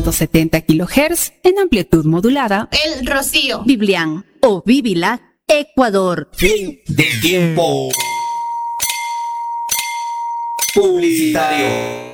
270 kHz en amplitud modulada. El Rocío. Biblián o Bibilac, Ecuador. Fin del tiempo publicitario.